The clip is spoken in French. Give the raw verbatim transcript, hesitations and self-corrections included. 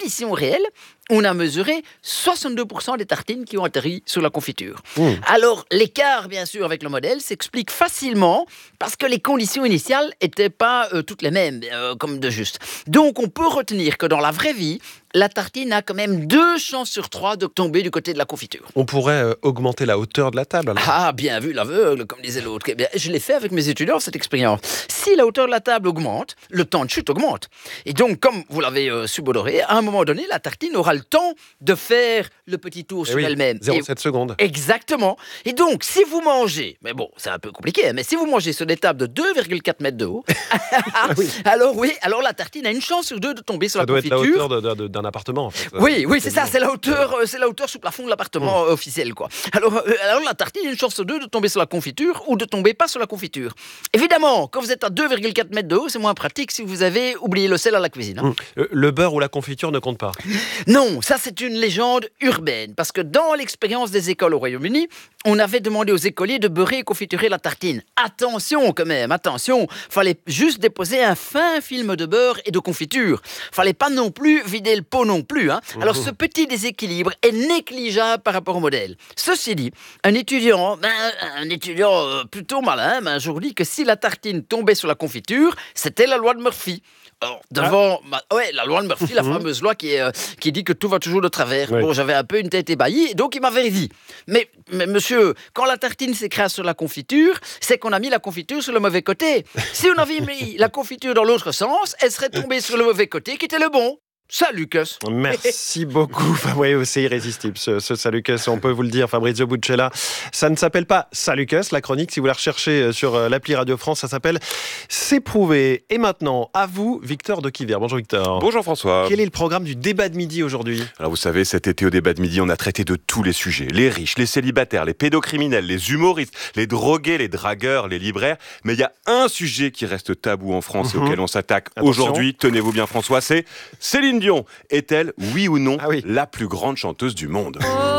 conditions réelles, on a mesuré soixante-deux pour cent des tartines qui ont atterri sur la confiture. Mmh. Alors, l'écart, bien sûr, avec le modèle s'explique facilement parce que les conditions initiales n'étaient pas euh, toutes les mêmes, euh, comme de juste. Donc, on peut retenir que dans la vraie vie, la tartine a quand même deux chances sur trois de tomber du côté de la confiture. On pourrait euh, augmenter la hauteur de la table, alors. Ah, bien vu, l'aveugle, comme disait l'autre. Eh bien, je l'ai fait avec mes étudiants, cette expérience. Si la hauteur de la table augmente, le temps de chute augmente. Et donc, comme vous l'avez euh, subodoré, à un moment donné, la tartine aura le temps de faire le petit tour sur oui, elle-même. zéro virgule sept secondes. Exactement. Et donc, si vous mangez, mais bon, c'est un peu compliqué, mais si vous mangez sur des tables de deux virgule quatre mètres de haut, oui. alors oui, alors la tartine a une chance sur deux de tomber sur Ça la confiture. Ça doit être la hauteur de, de, d'un appartement, en fait. Oui, oui, c'est ça, c'est la hauteur, c'est la hauteur sous plafond de l'appartement mmh. officiel, quoi. Alors, euh, alors la tartine a une chance sur deux de tomber sur la confiture ou de tomber pas sur la confiture. Évidemment, quand vous êtes à deux virgule quatre mètres de haut, c'est moins pratique si vous avez oublié le sel à la cuisine. Hein. Mmh. Le beurre ou la confiture ne compte pas. Non, ça c'est une légende urbaine, parce que dans l'expérience des écoles au Royaume-Uni, on avait demandé aux écoliers de beurrer et confiturer la tartine. Attention quand même, attention, fallait juste déposer un fin film de beurre et de confiture. Fallait pas non plus vider le pot non plus. Hein. Mmh. Alors ce petit déséquilibre est négligeable par rapport au modèle. Ceci dit, un étudiant, ben, un étudiant euh, plutôt malin, m'a un jour dit que si la tartine tombait sur la confiture, c'était la loi de Murphy. Alors, devant, ah. ma, ouais, la loi de Murphy, la fameuse loi qui, est, euh, qui dit que tout va toujours de travers. Oui. Bon, j'avais un peu une tête ébahie, donc il m'avait dit, mais, mais monsieur, quand la tartine s'écrase sur la confiture, c'est qu'on a mis la confiture sur le mauvais côté. Si on avait mis la confiture dans l'autre sens, elle serait tombée sur le mauvais côté qui était le bon. Salucus. Merci beaucoup. Oui, c'est irrésistible, ce, ce Salucus, on peut vous le dire, Fabrizio Buccella. Ça ne s'appelle pas Salucus, la chronique. Si vous la recherchez sur l'appli Radio France, ça s'appelle C'est prouvé. Et maintenant, à vous, Victor de Quivière. Bonjour Victor. Bonjour François. Quel est le programme du débat de midi aujourd'hui ? Alors vous savez, cet été au débat de midi, on a traité de tous les sujets. Les riches, les célibataires, les pédocriminels, les humoristes, les drogués, les dragueurs, les libraires. Mais il y a un sujet qui reste tabou en France mmh. et auquel on s'attaque Attention. aujourd'hui. Tenez-vous bien François, c'est Céline Dion. Est-elle, oui ou non, ah oui. la plus grande chanteuse du monde ?